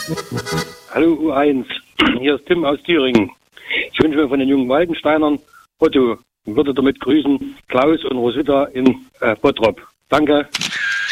Hallo U1, hier ist Tim aus Thüringen. Ich wünsche mir von den jungen Waldensteinern Otto und würde damit grüßen Klaus und Rosita in Bottrop. Danke.